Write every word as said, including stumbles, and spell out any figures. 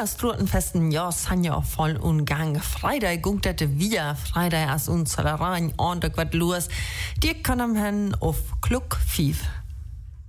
Frühjahrstrotenfesten, ja, sind ja voll und gang. Freitag gungt das wir, Freitag ist uns rein, und da wird los. Die können wir auf Kluck fünf.